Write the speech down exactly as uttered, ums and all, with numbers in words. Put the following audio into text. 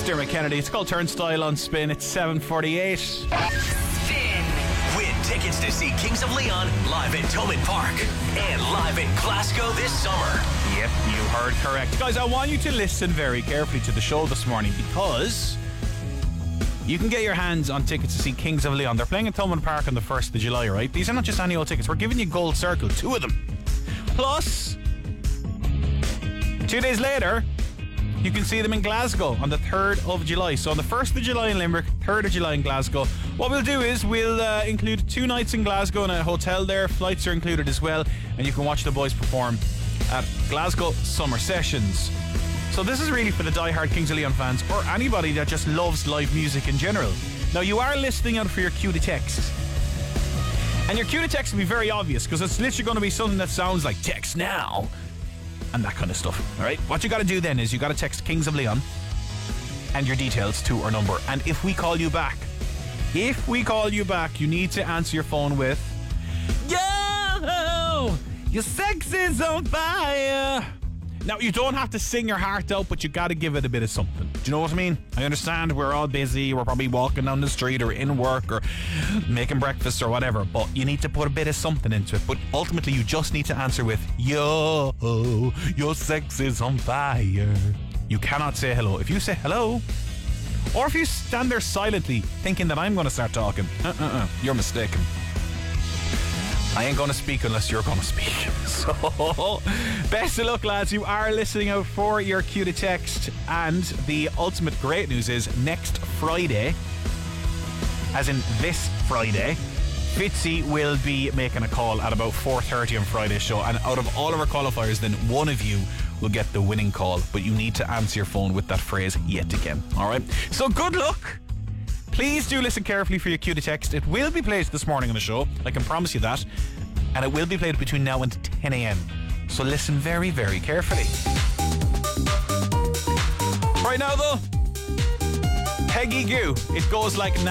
It's Dermot Kennedy. It's called Turnstile on Spin. It's seven forty-eight. Spin. Win tickets to see Kings of Leon live at Thomond Park and live in Glasgow this summer. Yep, you heard correct. Guys, I want you to listen very carefully to the show this morning because you can get your hands on tickets to see Kings of Leon. They're playing at Thomond Park on the first of July, right? These are not just any old tickets. We're giving you Gold Circle, two of them. Plus, two days later, you can see them in Glasgow on the third of July. So on the first of July in Limerick, third of July in Glasgow. What we'll do is we'll uh, include two nights in Glasgow and a hotel there. Flights are included as well. And you can watch the boys perform at Glasgow Summer Sessions. So this is really for the die-hard Kings of Leon fans or anybody that just loves live music in general. Now you are listening out for your cue to text. And your cue to text will be very obvious because it's literally going to be something that sounds like text now. And that kind of stuff. Alright, what you got to do then is you got to text Kings of Leon and your details to our number. And if we call you back, if we call you back, you need to answer your phone with Yo, your sex is on fire. Now, you don't have to sing your heart out, but you got to give it a bit of something. Do you know what I mean? I understand we're all busy. We're probably walking down the street or in work or making breakfast or whatever, but you need to put a bit of something into it. But ultimately, you just need to answer with, yo, your sex is on fire. You cannot say hello. If you say hello, or if you stand there silently thinking that I'm going to start talking, uh-uh-uh, you're mistaken. I ain't going to speak unless you're going to speak. So, best of luck, lads. You are listening out for your cue to text. And the ultimate great news is next Friday, as in this Friday, Fitzy will be making a call at about four thirty on Friday's show. And out of all of our qualifiers, then one of you will get the winning call. But you need to answer your phone with that phrase yet again. All right? So good luck. Please do listen carefully for your cue to text. It will be played this morning on the show. I can promise you that. And it will be played between now and ten a.m. So listen very, very carefully. Right now, though, Peggy Goo. It goes like...